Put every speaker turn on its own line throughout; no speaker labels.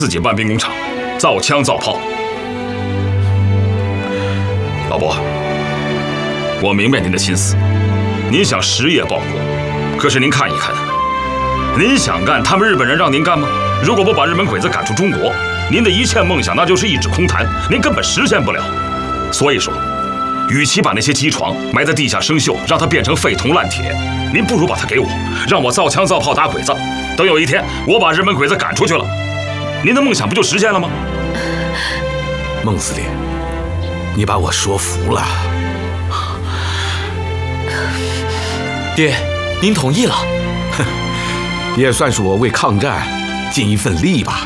自己办兵工厂，造枪造炮。老伯，我明白您的心思，您想实业报国。可是您看一看，您想干，他们日本人让您干吗？如果不把日本鬼子赶出中国，您的一切梦想那就是一纸空谈，您根本实现不了。所以说，与其把那些机床埋在地下生锈，让它变成废铜烂铁，您不如把它给我，让我造枪造炮打鬼子。等有一天我把日本鬼子赶出去了，您的梦想不就实现了吗？
孟司令，你把我说服了。
爹，您同意了？
哼，也算是我为抗战尽一份力吧。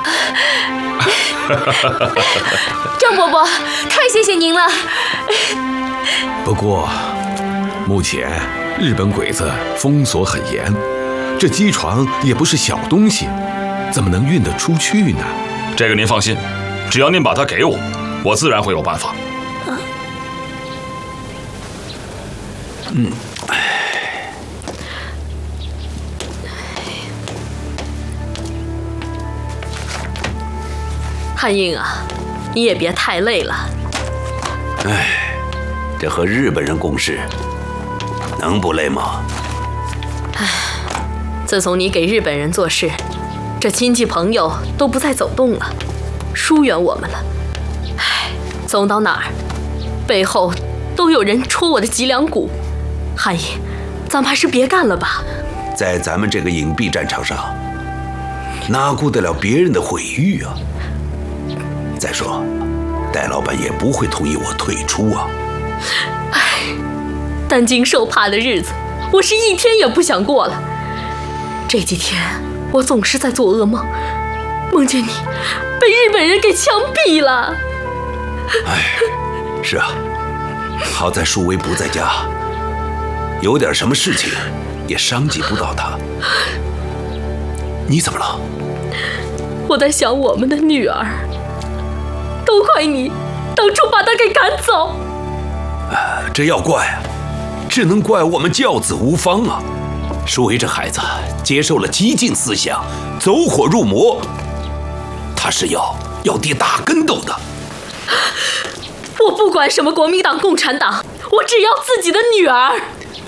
张伯伯，太谢谢您了。
不过，目前日本鬼子封锁很严，这机床也不是小东西，怎么能运得出去呢？
这个您放心，只要您把它给我，我自然会有办法。
汉英啊，你也别太累了。
这和日本人共事，能不累吗？
自从你给日本人做事，这亲戚朋友都不再走动了，疏远我们了。走到哪儿，背后都有人戳我的脊梁骨。汉英，咱们还是别干了吧。
在咱们这个隐蔽战场上，哪顾得了别人的毁誉啊？再说，戴老板也不会同意我退出啊。
担惊受怕的日子，我是一天也不想过了。这几天我总是在做噩梦，梦见你被日本人给枪毙了。
是啊，好在舒薇不在家，有点什么事情也伤及不到他。你怎么了？
我在想我们的女儿，都怪你当初把她给赶走。
这要怪，只能怪我们教子无方啊。舒薇这孩子接受了激进思想，走火入魔，他是要爹打跟斗的。
我不管什么国民党、共产党，我只要自己的女儿。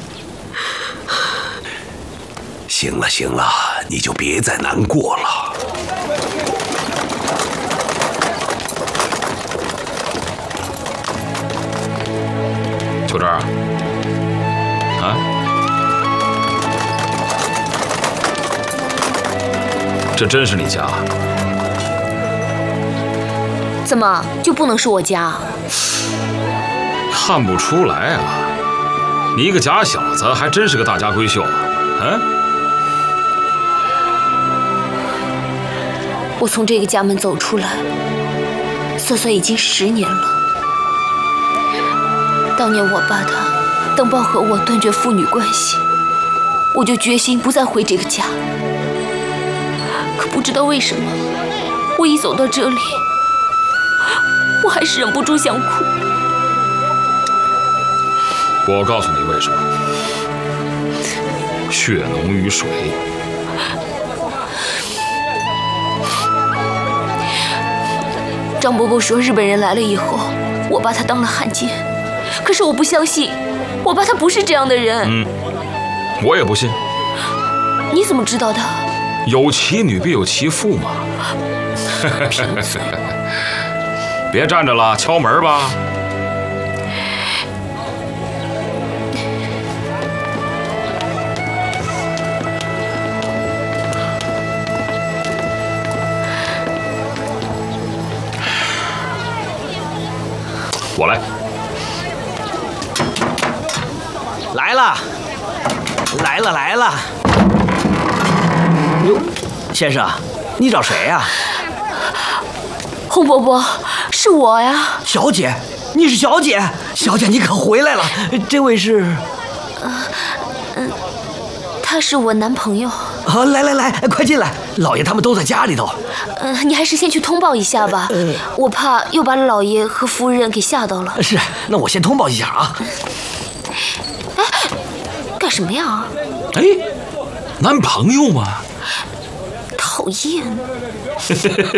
行了行了，你就别再难过了。
秋珍啊，这真是你家？
怎么就不能是我家？
看不出来啊，你一个假小子还真是个大家闺秀啊！
我从这个家门走出来，算算已经10年了。当年我爸他登报和我断绝父女关系，我就决心不再回这个家。可不知道为什么，我一走到这里，我还是忍不住想哭。
我告诉你为什么，血浓于水。
张伯伯说日本人来了以后，我把他当了汉奸，可是我不相信，我爸他不是这样的人。
我也不信。
你怎么知道的？
有其女必有其父嘛。
贫嘴。
别站着了，敲门吧。我来。
来了，来了，来了。哟，先生，你找谁呀？
洪伯伯，是我呀。
小姐，你是小姐？小姐，你可回来了。这位是？
他是我男朋友。
来来来，快进来，老爷他们都在家里头。
你还是先去通报一下吧，我怕又把老爷和夫人给吓到了。
是，那我先通报一下啊。
干什么呀？
男朋友吗？
讨厌。